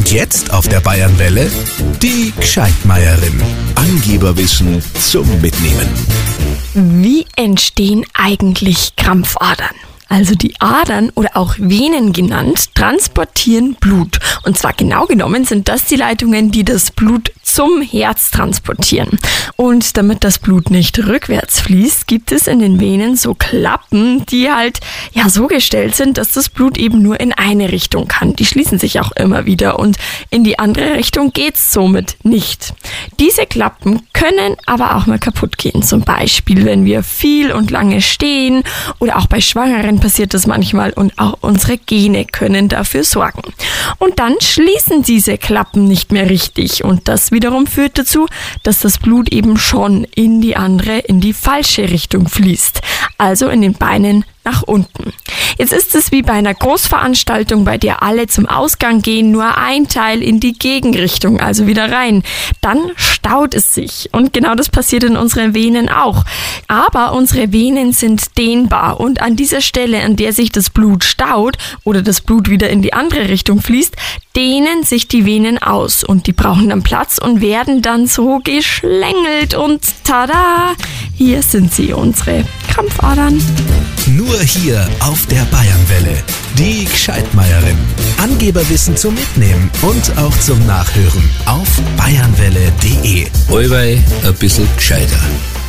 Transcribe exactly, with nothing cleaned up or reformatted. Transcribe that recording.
Und jetzt auf der Bayernwelle die Gscheidmeierin. Angeberwissen zum Mitnehmen. Wie entstehen eigentlich Krampfadern? Also die Adern oder auch Venen genannt, transportieren Blut. Und zwar genau genommen sind das die Leitungen, die das Blut zum Herz transportieren. Und damit das Blut nicht rückwärts fließt, gibt es in den Venen so Klappen, die halt ja so gestellt sind, dass das Blut eben nur in eine Richtung kann. Die schließen sich auch immer wieder und in die andere Richtung geht's somit nicht. Diese Klappen können aber auch mal kaputt gehen. Zum Beispiel, wenn wir viel und lange stehen oder auch bei Schwangeren passiert das manchmal und auch unsere Gene können dafür sorgen. Und dann schließen diese Klappen nicht mehr richtig und das wiederum führt dazu, dass das Blut eben schon in die andere, in die falsche Richtung fließt. Also in den Beinen nach unten. Jetzt ist es wie bei einer Großveranstaltung, bei der alle zum Ausgang gehen, nur ein Teil in die Gegenrichtung, also wieder rein. Dann staut es sich und genau das passiert in unseren Venen auch. Aber unsere Venen sind dehnbar und an dieser Stelle, an der sich das Blut staut oder das Blut wieder in die andere Richtung fließt, dehnen sich die Venen aus und die brauchen dann Platz und werden dann so geschlängelt und tada, hier sind sie, unsere Krampfadern. Nur hier auf der Bayernwelle. Die Gscheidmeierin. Angeberwissen zum Mitnehmen und auch zum Nachhören auf bayernwelle punkt de. Allweil ein bisschen gescheiter.